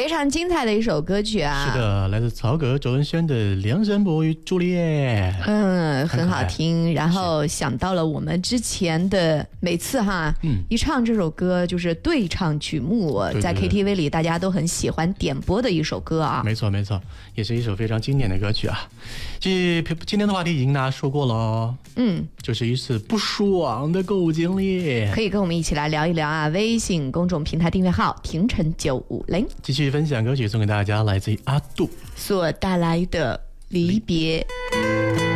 非常精彩的一首歌曲啊！ 是的，来自曹格、周文轩的《梁山伯与朱丽叶》， 很好听。然后想到了我们之前的每次一唱这首歌就是对唱曲目，在 KTV 里大家都很喜欢点播的一首歌啊。 没错没错，也是一首非常经典的歌曲啊。今天的话题已经大家说过了，就是一次不爽的购物经历， 可以跟我们一起来聊一聊啊。微信公众平台订阅号廷晨950， 继续分享歌曲送给大家，来自于阿杜所带来的离别。